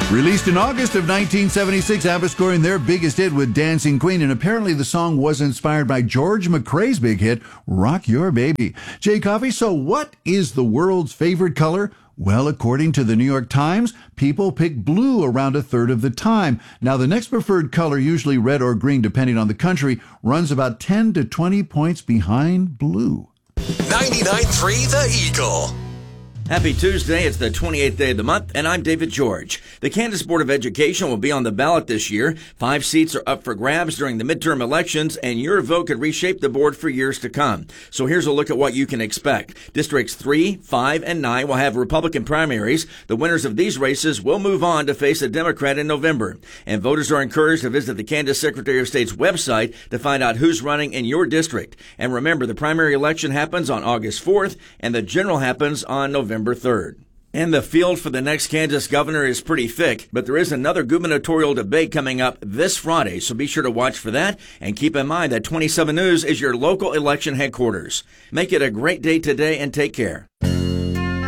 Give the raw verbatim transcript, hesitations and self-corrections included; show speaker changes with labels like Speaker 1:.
Speaker 1: Released in August of nineteen seventy-six, ABBA scoring their biggest hit with Dancing Queen, and apparently the song was inspired by George McRae's big hit, Rock Your Baby. Jay Coffey, so what is the world's favorite color? Well, according to the New York Times, people pick blue around a third of the time. Now, the next preferred color, usually red or green depending on the country, runs about ten to twenty points behind blue.
Speaker 2: ninety-nine point three The Eagle.
Speaker 3: Happy Tuesday. It's the twenty-eighth day of the month, and I'm David George. The Kansas Board of Education will be on the ballot this year. Five seats are up for grabs during the midterm elections, and your vote could reshape the board for years to come. So here's a look at what you can expect. Districts three, five, and nine will have Republican primaries. The winners of these races will move on to face a Democrat in November. And voters are encouraged to visit the Kansas Secretary of State's website to find out who's running in your district. And remember, the primary election happens on August fourth, and the general happens on November third. And the field for the next Kansas governor is pretty thick, but there is another gubernatorial debate coming up this Friday, so be sure to watch for that, and keep in mind that twenty-seven News is your local election headquarters. Make it a great day today, and take care.